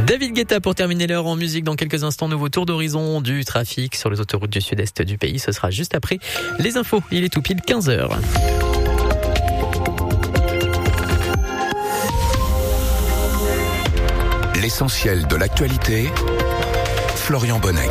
David Guetta pour terminer l'heure en musique. Dans quelques instants, nouveau tour d'horizon du trafic sur les autoroutes du sud-est du pays. Ce sera juste après les infos. Il est tout pile 15h. L'essentiel de l'actualité, Florian Bonnec.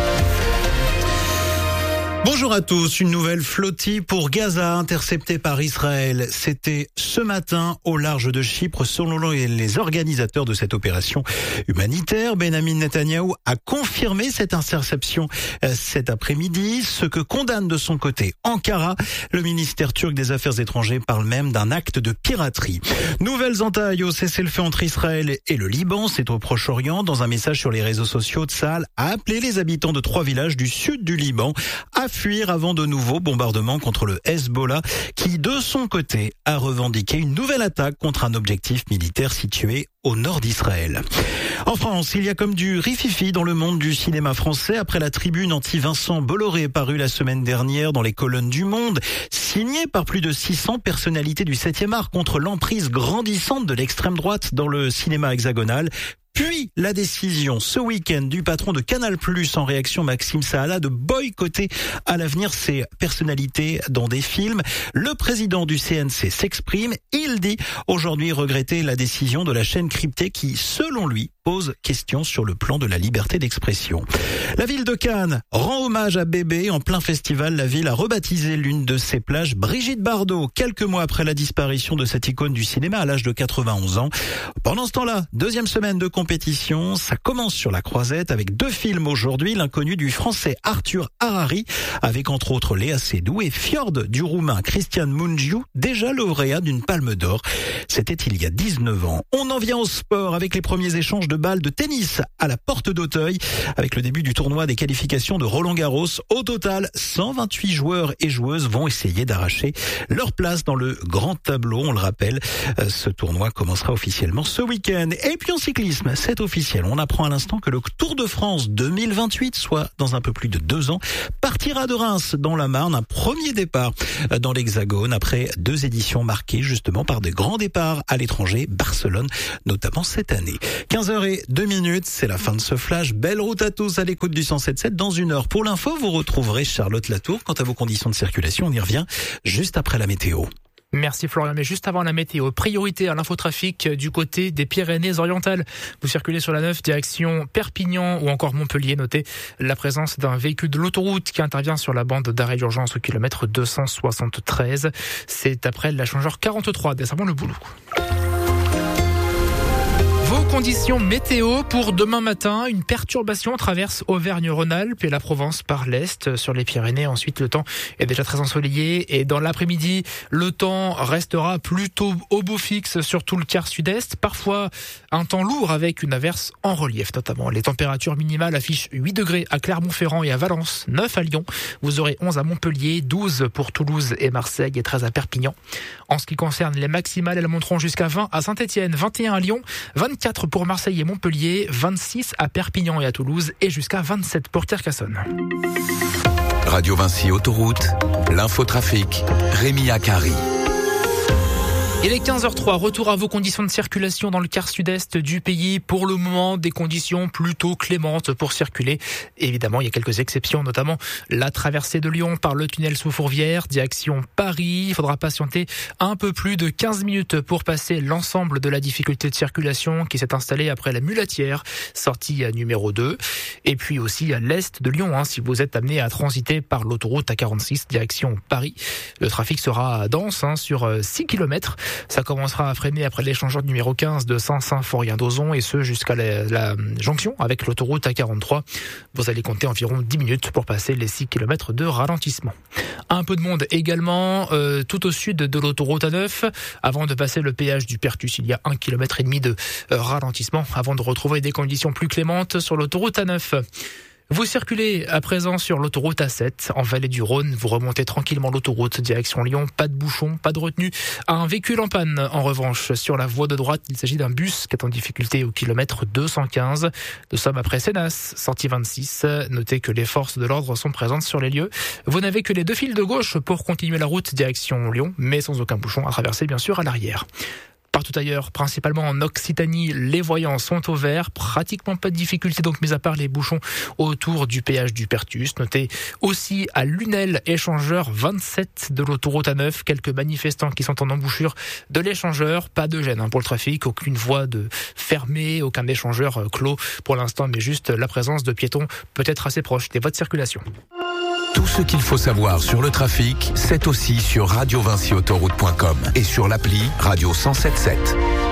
Bonjour à tous. Une nouvelle flottille pour Gaza interceptée par Israël. C'était ce matin au large de Chypre. Selon les organisateurs de cette opération humanitaire, Benjamin Netanyahou a confirmé cette interception cet après-midi, ce que condamne de son côté Ankara. Le ministère turc des Affaires étrangères parle même d'un acte de piraterie. Nouvelles entailles au cessez-le-feu entre Israël et le Liban, c'est au Proche-Orient. Dans un message sur les réseaux sociaux, Tsahal a appelé les habitants de 3 villages du sud du Liban à fuir avant de nouveaux bombardements contre le Hezbollah, qui de son côté a revendiqué une nouvelle attaque contre un objectif militaire situé au nord d'Israël. En France, il y a comme du rififi dans le monde du cinéma français après la tribune anti-Vincent Bolloré parue la semaine dernière dans les colonnes du Monde, signée par plus de 600 personnalités du 7e art contre l'emprise grandissante de l'extrême droite dans le cinéma hexagonal. Puis la décision ce week-end du patron de Canal+, en réaction Maxime Saada, de boycotter à l'avenir ces personnalités dans des films. Le président du CNC s'exprime. Il dit aujourd'hui regretter la décision de la chaîne cryptée qui, selon lui, pose question sur le plan de la liberté d'expression. La ville de Cannes rend hommage à Bébé. En plein festival, la ville a rebaptisé l'une de ses plages Brigitte Bardot, quelques mois après la disparition de cette icône du cinéma à l'âge de 91 ans. Pendant ce temps-là, deuxième semaine de compétition, ça commence sur la Croisette avec 2 films aujourd'hui. L'inconnu du français Arthur Harari, avec entre autres Léa Seydoux, et Fjord du roumain Cristian Mungiu, déjà lauréat d'une Palme d'Or. C'était il y a 19 ans. On en vient au sport avec les premiers échanges de balles de tennis à la porte d'Auteuil, avec le début du tournoi des qualifications de Roland-Garros. Au total, 128 joueurs et joueuses vont essayer d'arracher leur place dans le grand tableau. On le rappelle, ce tournoi commencera officiellement ce week-end. Et puis en cyclisme, c'est officiel. On apprend à l'instant que le Tour de France 2028, soit dans un peu plus de 2 ans, partira de Reims dans la Marne. Un premier départ dans l'Hexagone après 2 éditions marquées justement par des grands départs à l'étranger, Barcelone notamment cette année. 15h02, c'est la fin de ce flash. Belle route à tous à l'écoute du 107.7. Dans 1 heure pour l'info, vous retrouverez Charlotte Latour. Quant à vos conditions de circulation, on y revient juste après la météo. Merci Florian, mais juste avant la météo, priorité à l'infotrafic du côté des Pyrénées-Orientales. Vous circulez sur la 9 direction Perpignan ou encore Montpellier. Notez la présence d'un véhicule de l'autoroute qui intervient sur la bande d'arrêt d'urgence au kilomètre 273. C'est après la changeur 43 descendant le Boulou. Vos conditions météo pour demain matin, une perturbation traverse Auvergne-Rhône-Alpes et la Provence par l'est sur les Pyrénées. Ensuite, le temps est déjà très ensoleillé et dans l'après-midi, le temps restera plutôt au beau fixe sur tout le quart sud-est. Parfois, un temps lourd avec une averse en relief notamment. Les températures minimales affichent 8 degrés à Clermont-Ferrand et à Valence, 9 à Lyon. Vous aurez 11 à Montpellier, 12 pour Toulouse et Marseille et 13 à Perpignan. En ce qui concerne les maximales, elles monteront jusqu'à 20 à Saint-Étienne, 21 à Lyon, 24 pour Marseille et Montpellier, 26 à Perpignan et à Toulouse et jusqu'à 27 pour Carcassonne. Radio Vinci Autoroute, l'infotrafic, Rémi Akari. Il est 15h03, retour à vos conditions de circulation dans le quart sud-est du pays. Pour le moment, des conditions plutôt clémentes pour circuler. Évidemment, il y a quelques exceptions, notamment la traversée de Lyon par le tunnel sous Fourvière, direction Paris. Il faudra patienter un peu plus de 15 minutes pour passer l'ensemble de la difficulté de circulation qui s'est installée après la Mulatière, sortie à numéro 2. Et puis aussi à l'est de Lyon, si vous êtes amené à transiter par l'autoroute A46, direction Paris. Le trafic sera dense sur 6 km. Ça commencera à freiner après l'échangeur numéro 15 de Saint-Symphorien-d'Ozon et ce jusqu'à la jonction avec l'autoroute A43. Vous allez compter environ 10 minutes pour passer les 6 km de ralentissement. Un peu de monde également tout au sud de l'autoroute A9 avant de passer le péage du Pertus. Il y a 1,5 km de ralentissement avant de retrouver des conditions plus clémentes sur l'autoroute A9. Vous circulez à présent sur l'autoroute A7 en vallée du Rhône. Vous remontez tranquillement l'autoroute direction Lyon. Pas de bouchon, pas de retenue. Un véhicule en panne, en revanche, sur la voie de droite. Il s'agit d'un bus qui est en difficulté au kilomètre 215. Nous sommes après Sénas, sortie 26. Notez que les forces de l'ordre sont présentes sur les lieux. Vous n'avez que les 2 fils de gauche pour continuer la route direction Lyon, mais sans aucun bouchon à traverser, bien sûr, à l'arrière. Partout ailleurs, principalement en Occitanie, les voyants sont au vert. Pratiquement pas de difficultés, donc mis à part les bouchons autour du péage du Pertus. Notez aussi à Lunel, échangeur 27 de l'autoroute A9. Quelques manifestants qui sont en embouchure de l'échangeur. Pas de gêne pour le trafic, aucune voie de fermée, aucun échangeur clos pour l'instant, mais juste la présence de piétons peut-être assez proche des voies de circulation. Tout ce qu'il faut savoir sur le trafic, c'est aussi sur radiovinciautoroute.com et sur l'appli Radio 107.7.